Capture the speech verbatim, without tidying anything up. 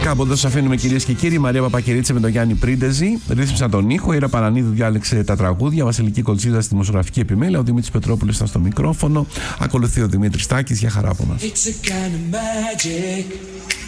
Κάπου εδώ σας αφήνουμε, κυρίες και κύριοι. Μαρία Παπακερίτσε με τον Γιάννη Πρίντεζη ρύθμισαν τον ήχο. Η Ήρα Παρανίδου διάλεξε τα τραγούδια. Βασιλική Κολτσίδα στη δημοσιογραφική επιμέλεια. Ο Δημήτρης Πετρόπουλος ήταν στο μικρόφωνο. Ακολουθεί ο Δημήτρης Τάκης. Για χαρά από μας.